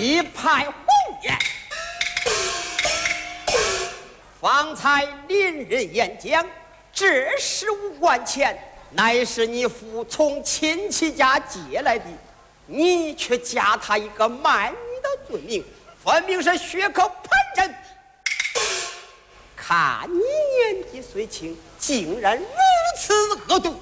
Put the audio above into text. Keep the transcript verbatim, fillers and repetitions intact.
一派胡言！方才邻人演讲，这十五贯钱乃是你父从亲戚家借来的，你却加他一个卖女的罪名，分明是血口盘针。看你年纪虽轻，竟然如此恶毒！